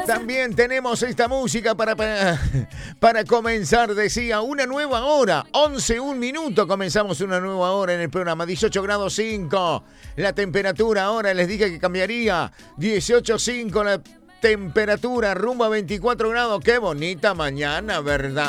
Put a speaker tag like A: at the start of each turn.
A: También tenemos esta música para comenzar, decía, una nueva hora. 11:01 minutos, comenzamos una nueva hora en el programa. 18 grados 5. La temperatura ahora les dije que cambiaría. 18,5 la temperatura, rumbo a 24 grados. Qué bonita mañana, ¿verdad?